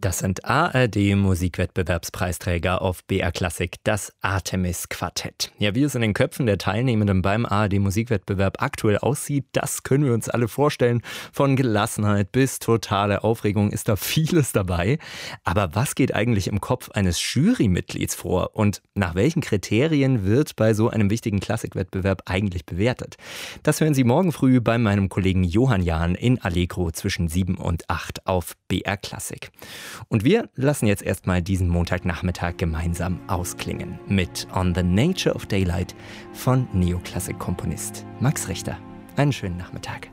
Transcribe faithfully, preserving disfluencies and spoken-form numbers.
Das sind A R D-Musikwettbewerbspreisträger auf B R Klassik, das Artemis-Quartett. Ja, wie es in den Köpfen der Teilnehmenden beim A R D-Musikwettbewerb aktuell aussieht, das können wir uns alle vorstellen. Von Gelassenheit bis totale Aufregung ist da vieles dabei. Aber was geht eigentlich im Kopf eines Jurymitglieds vor? Und nach welchen Kriterien wird bei so einem wichtigen Klassikwettbewerb eigentlich bewertet? Das hören Sie morgen früh bei meinem Kollegen Johann Jahn in Allegro zwischen sieben und acht auf B R Klassik. Und wir lassen jetzt erstmal diesen Montagnachmittag gemeinsam ausklingen mit On the Nature of Daylight von Neoklassik-Komponist Max Richter. Einen schönen Nachmittag.